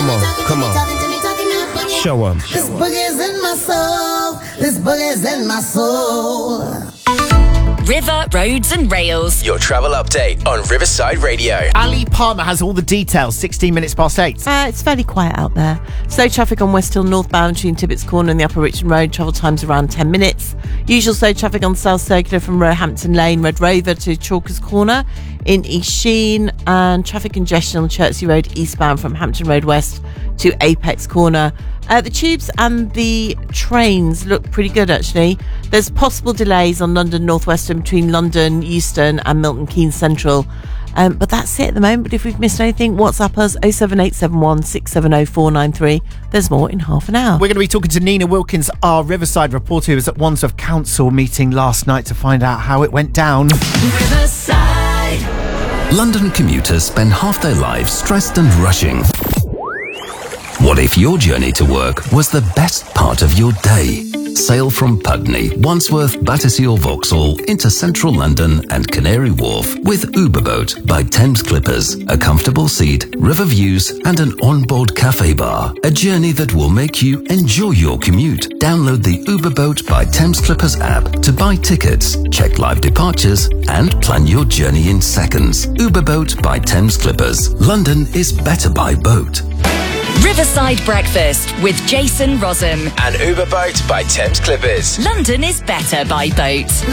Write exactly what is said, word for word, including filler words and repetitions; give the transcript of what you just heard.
Come on, come on. Show 'em. This boogie's in my soul. This boogie's in my soul. River, Roads and Rails. Your travel update on Riverside Radio. Ali Palmer has all the details. sixteen minutes past eight. Uh, it's fairly quiet out there. Slow traffic on West Hill northbound between Tibbets Corner and the Upper Richmond Road. Travel times around ten minutes. Usual slow traffic on South Circular from Roehampton Lane, Red Rover to Chalkers Corner in East Sheen. And traffic congestion on Chertsey Road eastbound from Hampton Road West to Apex Corner. Uh, the tubes and the trains look pretty good, actually. There's possible delays on London North Western between London, Euston and Milton Keynes Central. Um, but that's it at the moment. But if we've missed anything, WhatsApp us oh seven eight seven one six seven oh four nine three. There's more in half an hour. We're going to be talking to Nina Wilkins, our Riverside reporter, who was at Wandsworth Council meeting last night to find out how it went down. Riverside. London commuters spend half their lives stressed and rushing. What if your journey to work was the best part of your day? Sail from Putney, Wandsworth, Battersea or Vauxhall into central London and Canary Wharf with Uberboat by Thames Clippers. A comfortable seat, river views and an onboard cafe bar. A journey that will make you enjoy your commute. Download the Uberboat by Thames Clippers app to buy tickets, check live departures and plan your journey in seconds. Uberboat by Thames Clippers. London is better by boat. Riverside Breakfast with Jason Rossum. And Uberboat by Thames Clippers. London is better by boat.